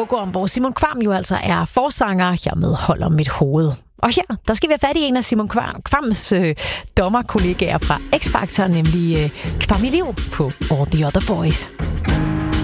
Huggorm, hvor Simon Kvam jo altså er forsanger. Jeg medholder mit hoved. Og her, der skal vi have fat i en af Simon Kvams dommerkollegaer fra X-Factor, nemlig Kvam Elev på All the Other Boys.